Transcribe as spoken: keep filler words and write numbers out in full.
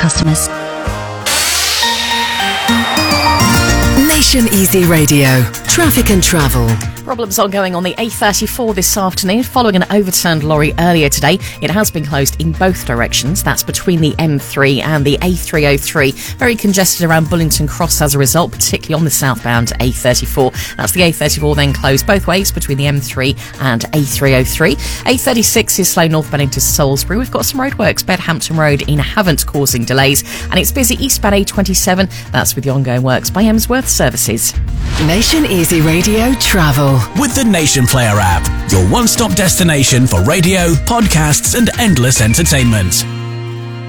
customers. Nation Easy Radio. Traffic and travel. Problems ongoing on the A thirty-four this afternoon following an overturned lorry earlier today. It has been closed in both directions. That's between the M three and the A three oh three. Very congested around Bullington Cross as a result, particularly on the southbound A thirty-four. That's the A thirty-four then closed both ways between the M three and A three oh three. A thirty-six is slow northbound into Salisbury. We've got some roadworks, Bedhampton Road in Havant causing delays. And it's busy eastbound A twenty-seven. That's with the ongoing works by Emsworth Services. Nation Easy Radio Travel. With the Nation Player app, your one-stop destination for radio, podcasts and endless entertainment.